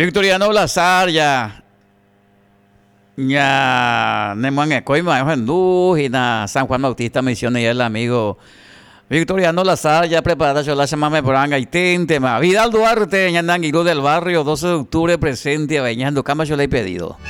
Victoriano Lazar ya Nemuan Coima en San Juan Bautista Misiones y el amigo Victoriano Lazar ya preparada yo la llamame por anga y tema Vidal Duarte, Ñananguilú del barrio, 12 de octubre presente, bañando cama yo le he pedido.